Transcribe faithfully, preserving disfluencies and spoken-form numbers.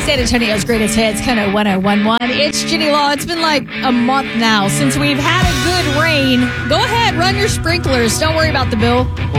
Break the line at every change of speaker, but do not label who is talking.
San Antonio's greatest hits, kind of one oh one one. It's Jenny Law. It's been like a month now since we've had a good rain. Go ahead, run your sprinklers. Don't worry about the bill.